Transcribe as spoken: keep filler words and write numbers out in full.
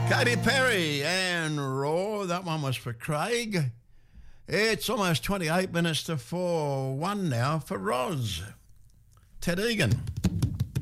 Katy Perry and Raw. That one was for Craig. It's almost twenty-eight minutes to four. One now for Roz. Ted Egan.